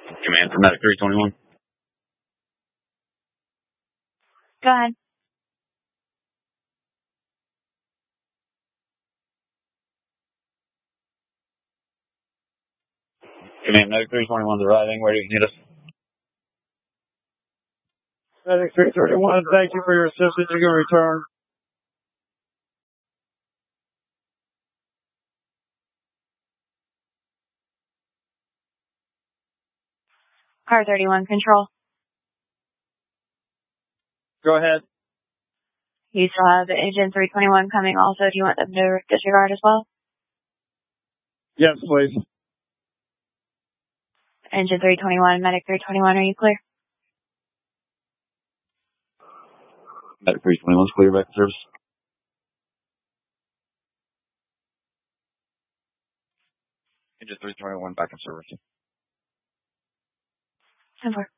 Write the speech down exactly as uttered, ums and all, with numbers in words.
Command for Medic three twenty-one. Go ahead. Command Medic three twenty-one is arriving. Where do you need us? Medic three thirty-one, thank you for your assistance. You can return. Car thirty-one, control. Go ahead. You still have Agent three twenty-one coming also. Do you want them to disregard as well? Yes, please. Engine three twenty-one, Medic three twenty-one, are you clear? Medic three twenty-one is clear back to service. Engine three twenty-one back in service. ten four.